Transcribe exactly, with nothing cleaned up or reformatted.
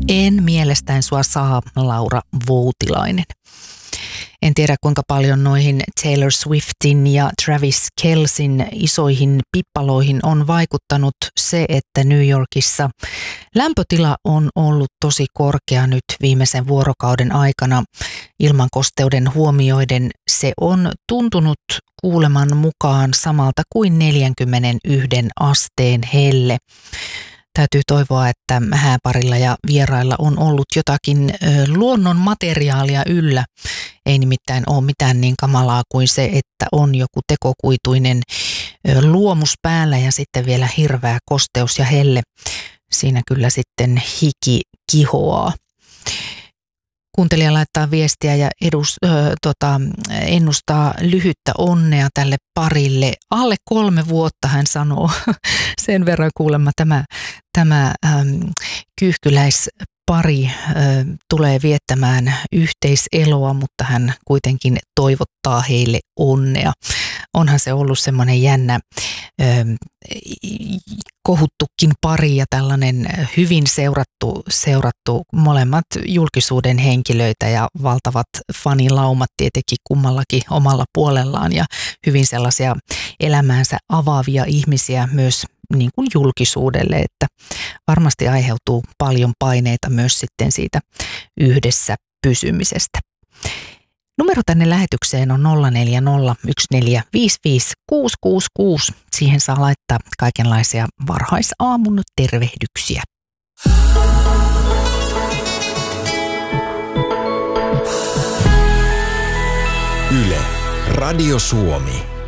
En mielestäni sua saa, Laura Voutilainen. En tiedä kuinka paljon noihin Taylor Swiftin ja Travis Kelcein isoihin pippaloihin on vaikuttanut se, että New Yorkissa lämpötila on ollut tosi korkea nyt viimeisen vuorokauden aikana. Ilmankosteuden huomioiden se on tuntunut kuuleman mukaan samalta kuin neljänkymmenenyhden asteen helle. Täytyy toivoa, että hääparilla ja vierailla on ollut jotakin luonnon materiaalia yllä. Ei nimittäin ole mitään niin kamalaa kuin se, että on joku tekokuituinen luomus päällä ja sitten vielä hirveä kosteus ja helle. Siinä kyllä sitten hiki kihoaa. Kuuntelija laittaa viestiä ja edus, ö, tota, ennustaa lyhyttä onnea tälle parille. Alle kolme vuotta hän sanoo. Sen verran kuulemma tämä, tämä äm, kyyhkyläispari ö, tulee viettämään yhteiseloa, mutta hän kuitenkin toivottaa heille onnea. Onhan se ollut semmoinen jännä ö, kohuttukin pari ja tällainen hyvin seurattu, seurattu molemmat julkisuuden henkilöitä ja valtavat fanilaumat tietenkin kummallakin omalla puolellaan ja hyvin sellaisia elämäänsä avaavia ihmisiä myös niin kuin julkisuudelle, että varmasti aiheutuu paljon paineita myös sitten siitä yhdessä pysymisestä. Numero tänne lähetykseen on nolla neljä nolla yksi neljä viisi viisi kuusi kuusi kuusi. Siihen saa laittaa kaikenlaisia varhaisaamun tervehdyksiä. Yle, Radio Suomi.